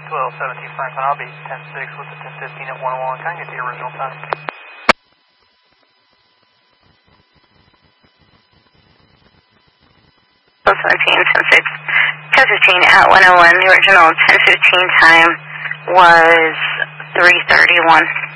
1217 Franklin, I'll be 10-6 with the 1015 at 101. Can I get the original time? So 17, 10-6, 10-15 at 101. The original 10-15 time was 3:31.